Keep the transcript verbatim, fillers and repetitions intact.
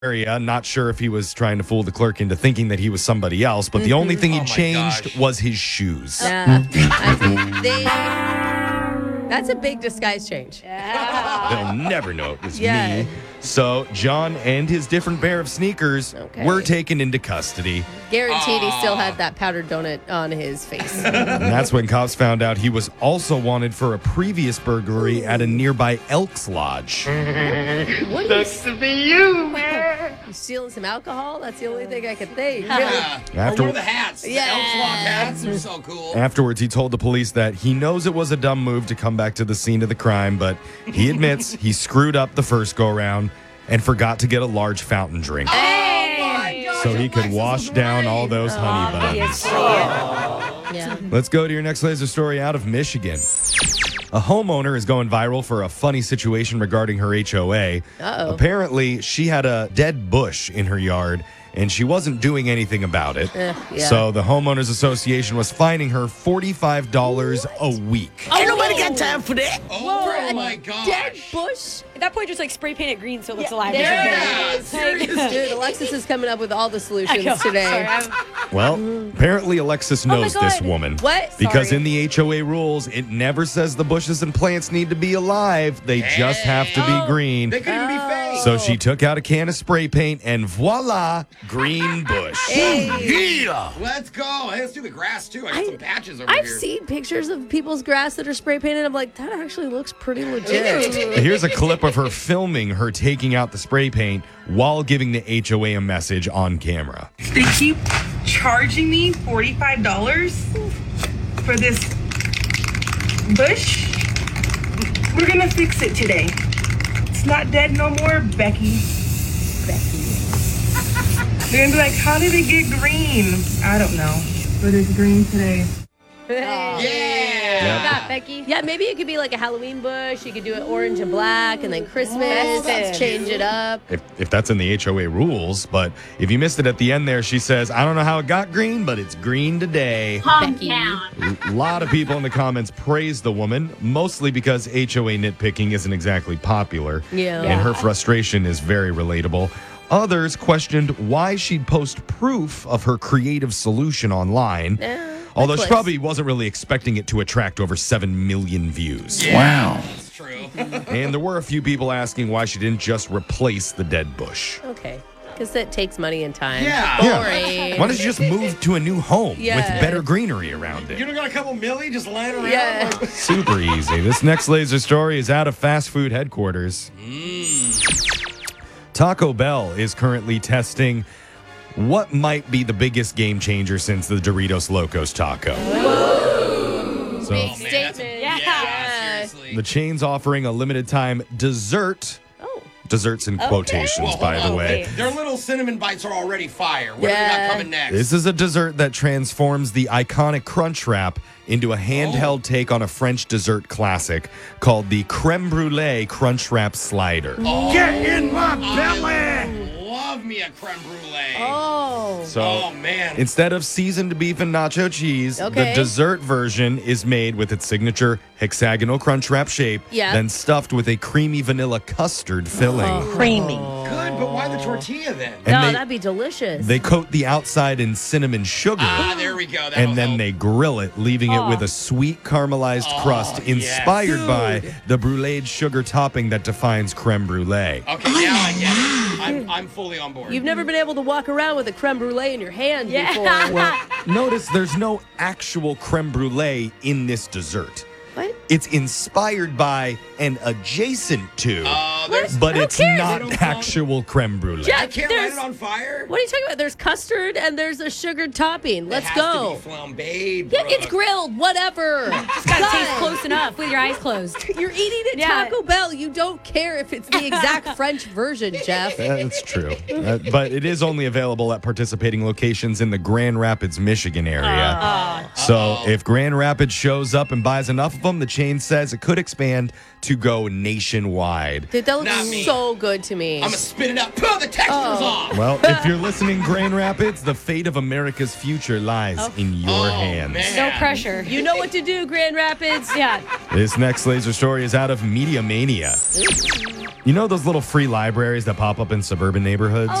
area. Not sure if he was trying to fool the clerk into thinking that he was somebody else, but the only thing he Oh my changed gosh. was his shoes. Yeah. I, they, that's a big disguise change. They'll never know it was Yeah. me. So John and his different pair of sneakers Okay. were taken into custody. Guaranteed he still had that powdered donut on his face. And that's when cops found out he was also wanted for a previous burglary at a nearby Elks Lodge. What Sucks to be you, man. you stealing some alcohol? That's the only thing I could think. Yeah. After- Or one of the hats. Yeah. The Elks Lock hats are so cool. Afterwards, he told the police that he knows it was a dumb move to come back to the scene of the crime, but he admits he screwed up the first go-round and forgot to get a large fountain drink Oh my gosh, so he could Alexis wash was down right. all those honey buns. Yeah. Let's go to your next laser story out of Michigan. A homeowner is going viral for a funny situation regarding her H O A. Uh-oh. Apparently, she had a dead bush in her yard, and she wasn't doing anything about it. Eh, yeah. So the Homeowners Association was fining her forty-five dollars a week. Ain't nobody got time for that. Oh, a my gosh. Dead bush? At that point, just like spray paint it green so it looks alive. there Yeah, it is. seriously. Dude, Alexis is coming up with all the I solutions know. today. Sorry, I'm- Well, apparently Alexis my knows this God. woman. What? Because Sorry. in the H O A rules, it never says the bushes and plants need to be alive. They just have to be Oh, green. They couldn't even be fake. So she took out a can of spray paint and voila, green bush. Hey, Let's go. Hey, let's do the grass, too. I got I- some patches over I've here. seen pictures of people's grass that are spray painted. I'm like, that actually looks pretty legit. Here's a clip of her filming her taking out the spray paint while giving the H O A a message on camera. They keep charging me forty-five dollars for this bush. We're gonna fix it today. It's not dead no more, Becky. Becky. They're gonna be like, how did it get green? I don't know, but it's green today. Yeah. That, Becky. Yeah, maybe it could be like a Halloween bush. You could do it orange and black, and then Christmas. Festive. Change it up. If, if that's in the H O A rules, but if you missed it at the end there, she says, I don't know how it got green, but it's green today. Becky. A lot of people in the comments praise the woman, mostly because H O A nitpicking isn't exactly popular. Yeah. And her frustration is very relatable. Others questioned why she'd post proof of her creative solution online. Yeah, Although she clicks. probably wasn't really expecting it to attract over seven million views. Wow. That's true. And there were a few people asking why she didn't just replace the dead bush. Okay. Because that takes money and time. Yeah. Yeah. Boring. Why don't you just move to a new home Yeah. with better greenery around You it? don't got a couple milli just laying around? Yeah. Super easy. This next laser story is out of fast food headquarters. Taco Bell is currently testing what might be the biggest game changer since the Doritos Locos Taco. So Big Oh, man, that's a- statement. yeah, Yeah. seriously. the chain's offering a limited time dessert. Oh. Desserts in quotations, Well, by hold the on. way. Their little cinnamon bites are already fire. What do we Yeah. got coming next? This is a dessert that transforms the iconic Crunch Wrap into a handheld take on a French dessert classic called the Creme Brulee Crunch Wrap Slider. Get in my belly! Love me a creme brulee. Oh. So Oh, man. instead of seasoned beef and nacho cheese, Okay. the dessert version is made with its signature hexagonal Crunch Wrap shape, Yeah. then stuffed with a creamy vanilla custard filling. Creamy. Good, but why the tortilla then? And no, they- that'd be delicious. They coat the outside in cinnamon sugar. Ah, there we go. That'll And then help. they grill it, leaving it Oh. with a sweet caramelized Oh, crust inspired yes. by the bruleed sugar topping that defines creme brulee. Okay, now I get it. I'm, I'm fully on board. You've never been able to walk around with a creme brulee in your hand Yeah. before. Well, notice there's no actual creme brulee in this dessert. What? It's inspired by and adjacent to, Uh, there's, but Who it's cares? They not don't call- actual creme brulee. Yeah. I can't there's- light it on fire. What are you talking about? There's custard and there's a sugared topping. Let's it has go. To be flambéed, Yeah, Brooke. it's grilled. Whatever. Just gotta taste close enough with your eyes closed. You're eating at Yeah. Taco Bell. You don't care if it's the exact French version, Jeff. That's true. Uh, but it is only available at participating locations in the Grand Rapids, Michigan area. So if Grand Rapids shows up and buys enough of them, the chain says it could expand to go nationwide. Dude, that looks Not me. so good to me. I'm going to spit it up. Pull the texture's Oh. off. Well, if you're listening, Grand Rapids, the fate of America's future lies in your Oh, hands. man. No pressure. You know what to do, Grand Rapids. Yeah. This next laser story is out of Media Mania. You know those little free libraries that pop up in suburban neighborhoods?